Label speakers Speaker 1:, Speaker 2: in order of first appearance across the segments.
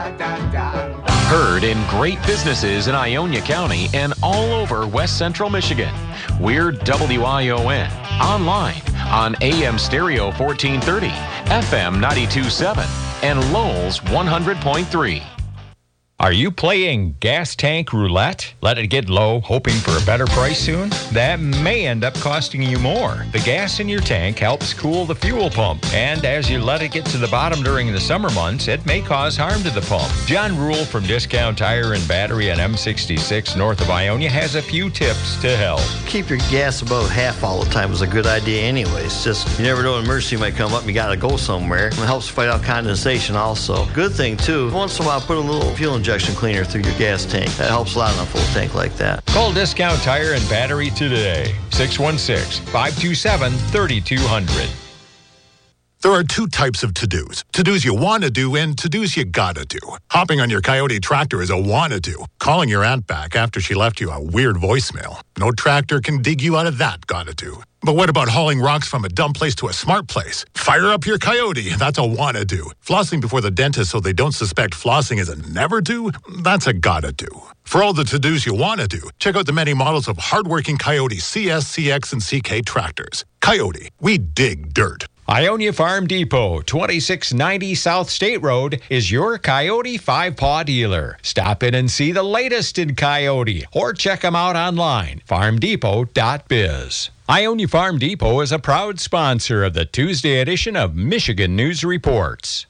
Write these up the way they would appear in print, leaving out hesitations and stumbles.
Speaker 1: Heard in great businesses in Ionia County and all over West Central Michigan. We're WION. Online on AM Stereo 1430, FM 92.7, and Lowell's 100.3.
Speaker 2: Are you playing gas tank roulette? Let it get low, hoping for a better price soon? That may end up costing you more. The gas in your tank helps cool the fuel pump, and as you let it get to the bottom during the summer months, it may cause harm to the pump. John Rule from Discount Tire and Battery on M66 north of Ionia has a few tips to help.
Speaker 3: Keep your gas above half all the time is a good idea anyways. Just, you never know an emergency might come up and you got to go somewhere. It helps fight out condensation also. Good thing too, once in a while put a little fuel injection cleaner through your gas tank. That helps a lot on a full tank like that.
Speaker 2: Call Discount Tire and Battery today. 616-527-3200.
Speaker 4: There are two types of to-dos. To-dos you want to do and to-dos you gotta do. Hopping on your Coyote tractor is a wanna do. Calling your aunt back after she left you a weird voicemail. No tractor can dig you out of that gotta do. But what about hauling rocks from a dumb place to a smart place? Fire up your Coyote. That's a wanna do. Flossing before the dentist so they don't suspect flossing is a never do? That's a gotta do. For all the to-dos you want to do, check out the many models of hardworking Coyote CS, CX, and CK tractors. Coyote, we dig dirt.
Speaker 2: Ionia Farm Depot, 2690 South State Road, is your Coyote 5-paw dealer. Stop in and see the latest in Coyote, or check them out online, farmdepot.biz. Ionia Farm Depot is a proud sponsor of the Tuesday edition of Michigan News Reports.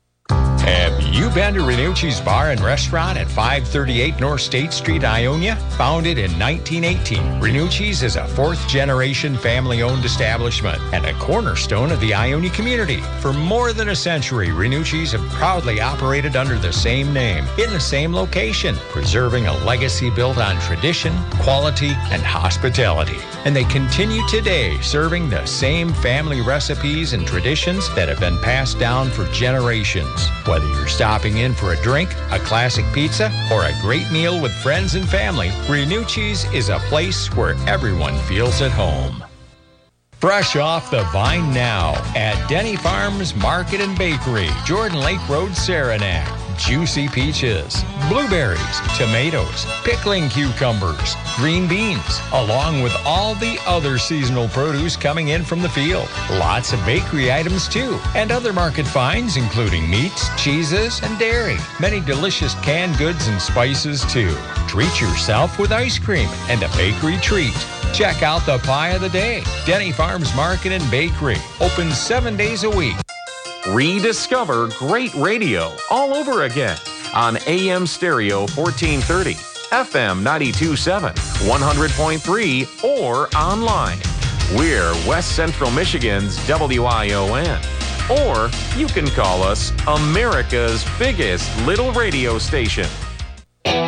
Speaker 2: Have you been to Renucci's Bar and Restaurant at 538 North State Street, Ionia? Founded in 1918, Renucci's is a fourth-generation family-owned establishment and a cornerstone of the Ionia community. For more than a century, Renucci's have proudly operated under the same name, in the same location, preserving a legacy built on tradition, quality, and hospitality. And they continue today, serving the same family recipes and traditions that have been passed down for generations. Whether you're stopping in for a drink, a classic pizza, or a great meal with friends and family, Renucci's is a place where everyone feels at home. Fresh off the vine now at Denny Farms Market and Bakery, Jordan Lake Road, Saranac. Juicy peaches, blueberries, tomatoes, pickling cucumbers, green beans, along with all the other seasonal produce coming in from the field. Lots of bakery items too, and other market finds including meats, cheeses, and dairy. Many delicious canned goods and spices too. Treat yourself with ice cream and a bakery treat. Check out the pie of the day. Denny Farms Market and Bakery, open 7 days a week.
Speaker 1: Rediscover great radio all over again on AM Stereo 1430, FM 92.7, 100.3, or online. We're West Central Michigan's WION. Or you can call us America's biggest little radio station.